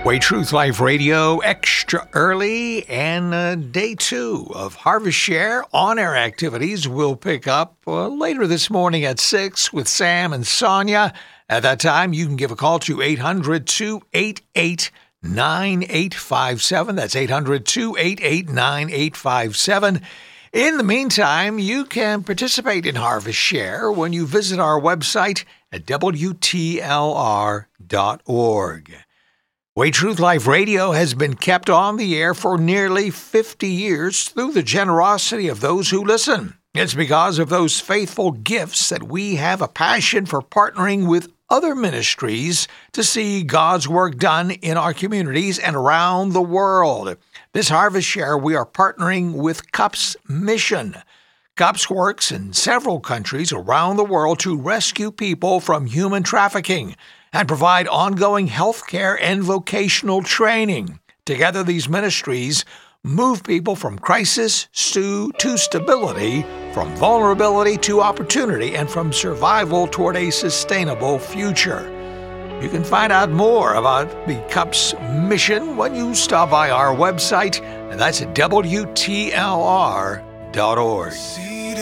Way Truth Life Radio extra early, and day 2 of Harvest Share on-air activities will pick up later this morning at 6 with Sam and Sonia. At that time, you can give a call to 800-288-9857. That's 800-288-9857. In the meantime, you can participate in Harvest Share when you visit our website at WTLR.org. Way Truth Life Radio has been kept on the air for nearly 50 years through the generosity of those who listen. It's because of those faithful gifts that we have a passion for partnering with other ministries to see God's work done in our communities and around the world. This Harvest Share, we are partnering with CUPS Mission. CUPS works in several countries around the world to rescue people from human trafficking and provide ongoing health care and vocational training. Together, these ministries move people from crisis to stability, from vulnerability to opportunity, and from survival toward a sustainable future. You can find out more about the CUPS mission when you stop by our website, and that's at WTLR.org.